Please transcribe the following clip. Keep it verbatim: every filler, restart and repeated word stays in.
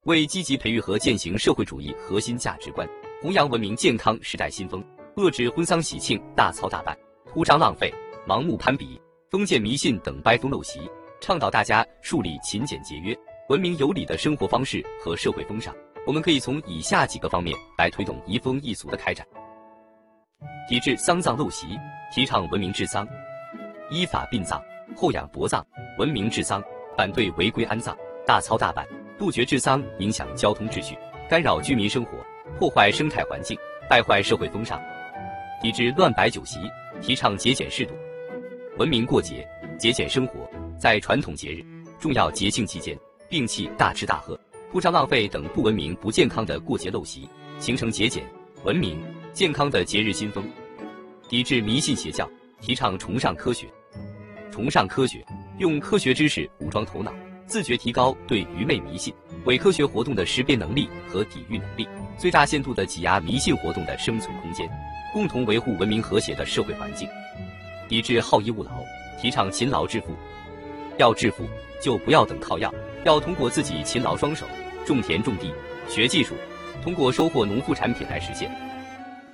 为积极培育和践行社会主义核心价值观，弘扬文明健康时代新风，遏制婚丧喜庆大操大办、铺张浪费、盲目攀比、封建迷信等歪风陋习，倡导大家树立勤俭节约、文明有礼的生活方式和社会风尚。我们可以从以下几个方面来推动移风易俗的开展。抵制丧葬陋习，提倡文明治丧，依法殡葬，后养薄葬，文明治丧，反对违规安葬、大操大办，杜绝治丧影响交通秩序、干扰居民生活、破坏生态环境、败坏社会风尚。抵制乱摆酒席，提倡节俭适度，文明过节，节俭生活。在传统节日、重要节庆期间，摒弃大吃大喝、铺张浪费等不文明不健康的过节陋习，形成节俭、文明、健康的节日新风。抵制迷信邪教，提倡崇尚科学，崇尚科学，用科学知识武装头脑，自觉提高对愚昧迷信、伪科学活动的识别能力和抵御能力，最大限度地挤压迷信活动的生存空间，共同维护文明和谐的社会环境。抵制好逸恶劳，提倡勤劳致富。要致富，就不要等靠要，要通过自己勤劳双手，种田种地，学技术，通过收获农副产品来实现。